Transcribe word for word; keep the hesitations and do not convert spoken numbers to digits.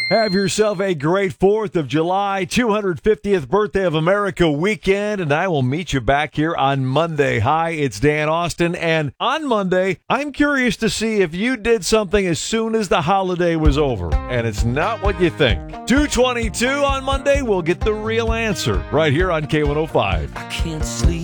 Have yourself a great fourth of July, two hundred fiftieth birthday of America weekend, and I will meet you back here on Monday. Hi, it's Dan Austin, and on Monday, I'm curious to see if you did something as soon as the holiday was over, and it's not what you think. two twenty-two on Monday, we'll get the real answer right here on K one oh five. I can't sleep.